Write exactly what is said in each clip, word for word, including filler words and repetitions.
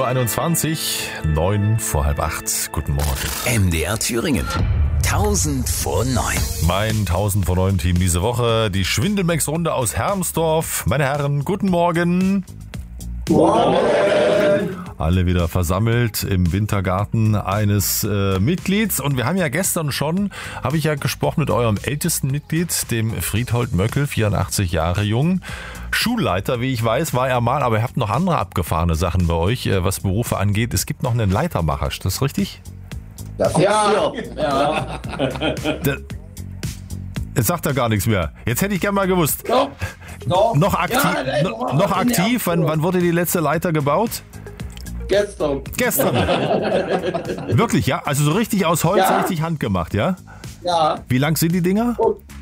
Uhr einundzwanzig, neun vor halb acht. Guten Morgen. M D R Thüringen. tausend vor neun. Mein tausend vor neun Team diese Woche, die Schwindelmex-Runde aus Hermsdorf. Meine Herren, guten Morgen. Morgen. Alle wieder versammelt im Wintergarten eines äh, Mitglieds. Und wir haben ja gestern schon, habe ich ja gesprochen mit eurem ältesten Mitglied, dem Friedhold Möckel, vierundachtzig Jahre jung. Schulleiter, wie ich weiß, war er mal, aber ihr habt noch andere abgefahrene Sachen bei euch, äh, was Berufe angeht. Es gibt noch einen Leitermacher, ist das richtig? Das ja. ja. Der, jetzt sagt er gar nichts mehr. Jetzt hätte ich gerne mal gewusst. Doch. Doch. Noch aktiv, Ja, no, noch aktiv? Wann, wann wurde die letzte Leiter gebaut? Gestern. Gestern. Wirklich, ja? Also so richtig aus Holz, Ja. richtig handgemacht, ja? Ja. Wie lang sind die Dinger?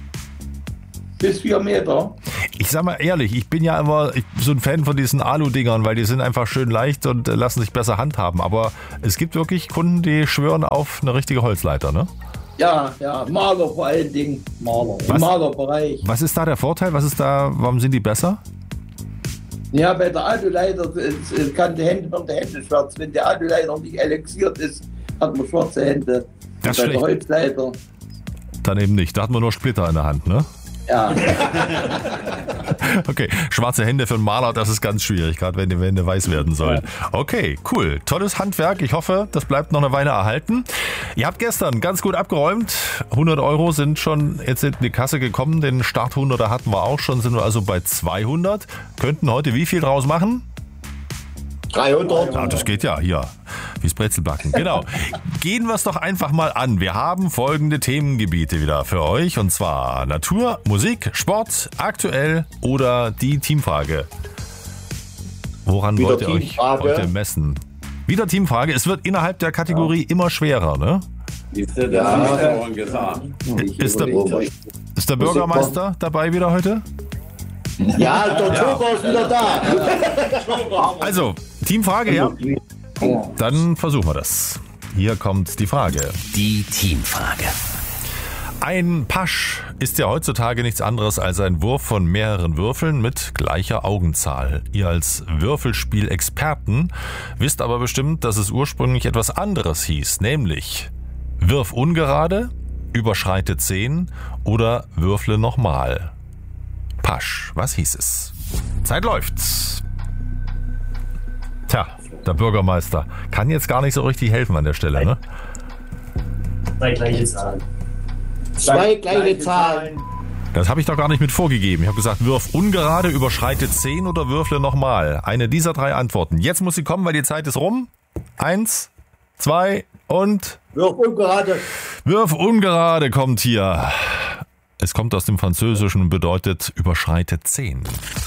Bis vier Meter. Ich sag mal ehrlich, ich bin ja immer ich, so ein Fan von diesen Alu-Dingern, weil die sind einfach schön leicht und äh, lassen sich besser handhaben. Aber es gibt wirklich Kunden, die schwören auf eine richtige Holzleiter, ne? Ja, ja. Maler vor allen Dingen. Maler. Im Was? Malerbereich. Was ist da der Vorteil? Was ist da, warum sind die besser? Ja, bei der Aluleiter es- es kann die Hände werden die Hände schwarz. Wenn der Aluleiter nicht elixiert ist, hat man schwarze Hände. Das Und ist bei der schlecht. Holzleiter. Dann eben nicht. Da hat man nur Splitter in der Hand, ne? Ja. Okay, schwarze Hände für einen Maler, das ist ganz schwierig, gerade wenn die Wände weiß werden sollen. Okay, cool. Tolles Handwerk. Ich hoffe, das bleibt noch eine Weile erhalten. Ihr habt gestern ganz gut abgeräumt. hundert Euro sind schon jetzt in die Kasse gekommen. Den Start hunderter hatten wir auch schon, sind wir also bei zweihundert. Könnten heute wie viel draus machen? dreihundert. Ja, das geht ja hier. Wie's Brezelbacken. Genau. Gehen wir es doch einfach mal an. Wir haben folgende Themengebiete wieder für euch. Und zwar Natur, Musik, Sport, aktuell oder die Teamfrage. Woran Wieder wollt ihr euch Teamfrage. heute messen? Wieder Teamfrage. Es wird innerhalb der Kategorie immer schwerer, ne? Siehst du, das Ja. hast du vorhin gesagt. Ist der, ist der Bürgermeister dabei wieder heute? Ja, der Joker ist wieder da. Also, Teamfrage, ja? Dann versuchen wir das. Hier kommt die Frage. Die Teamfrage. Ein Pasch ist ja heutzutage nichts anderes als ein Wurf von mehreren Würfeln mit gleicher Augenzahl. Ihr als Würfelspiel-Experten wisst aber bestimmt, dass es ursprünglich etwas anderes hieß, nämlich Wirf ungerade, überschreite zehn oder würfle nochmal. Pasch, was hieß es? Zeit läuft. Tja, der Bürgermeister kann jetzt gar nicht so richtig helfen an der Stelle, ne? Zwei gleiche Zahlen. Zwei gleiche Zahlen. Das habe ich doch gar nicht mit vorgegeben. Ich habe gesagt, wirf ungerade, überschreite zehn oder würfle nochmal. Eine dieser drei Antworten. Jetzt muss sie kommen, weil die Zeit ist rum. Eins, zwei und Wirf ungerade. wirf ungerade kommt hier. Es kommt aus dem Französischen und bedeutet überschreite zehn.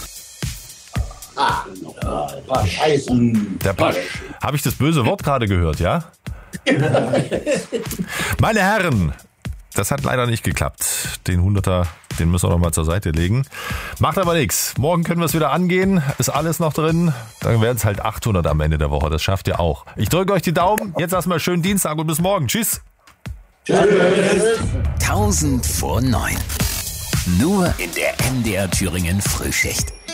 Scheiße. Der Pasch. Habe ich das böse Wort gerade gehört, ja? Meine Herren, das hat leider nicht geklappt. Den Hunderter, den müssen wir noch mal zur Seite legen. Macht aber nichts. Morgen können wir es wieder angehen. Ist alles noch drin. Dann werden es halt achthundert am Ende der Woche. Das schafft ihr auch. Ich drücke euch die Daumen. Jetzt erstmal schönen Dienstag und bis morgen. Tschüss. tausend vor neun. Nur in der M D R Thüringen Frühschicht.